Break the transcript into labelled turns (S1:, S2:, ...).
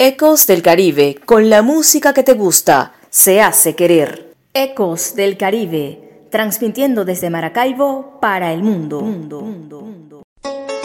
S1: Ecos del Caribe, con la música que te gusta, se hace querer.
S2: Ecos del Caribe, transmitiendo desde Maracaibo para el mundo.